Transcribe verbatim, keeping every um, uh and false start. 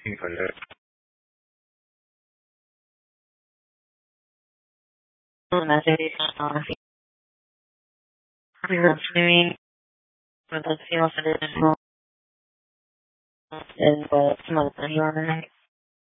Híjole. Una serie así. Streaming, protección, el próximo